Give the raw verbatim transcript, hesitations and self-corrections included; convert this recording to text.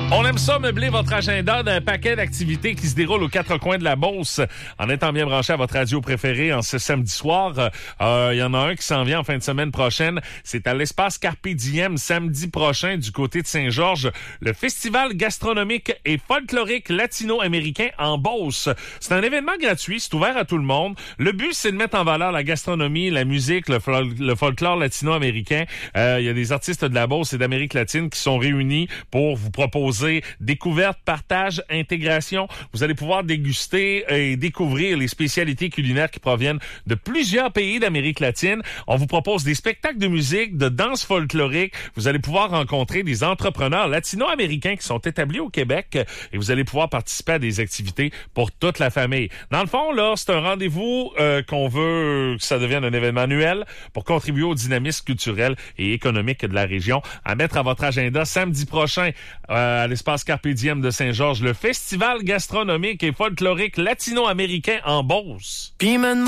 On aime ça meubler votre agenda d'un paquet d'activités qui se déroulent aux quatre coins de la Beauce. En étant bien branché à votre radio préférée en ce samedi soir, il euh, y en a un qui s'en vient en fin de semaine prochaine. C'est à l'espace Carpe Diem, samedi prochain, du côté de Saint-Georges, le festival gastronomique et folklorique latino-américain en Beauce. C'est un événement gratuit, c'est ouvert à tout le monde. Le but, c'est de mettre en valeur la gastronomie, la musique, le, fol- le folklore latino-américain. Il euh, y a des artistes de la Beauce et d'Amérique latine qui sont réunis pour vous proposer découverte, partage, intégration. Vous allez pouvoir déguster et découvrir les spécialités culinaires qui proviennent de plusieurs pays d'Amérique latine. On vous propose des spectacles de musique, de danse folklorique. Vous allez pouvoir rencontrer des entrepreneurs latino-américains qui sont établis au Québec et vous allez pouvoir participer à des activités pour toute la famille. Dans le fond, là, c'est un rendez-vous euh, qu'on veut que ça devienne un événement annuel pour contribuer au dynamisme culturel et économique de la région. À mettre à votre agenda samedi prochain euh, à l'espace Carpe Diem de Saint-Georges, le festival gastronomique et folklorique latino-américain en Beauce. Puis maintenant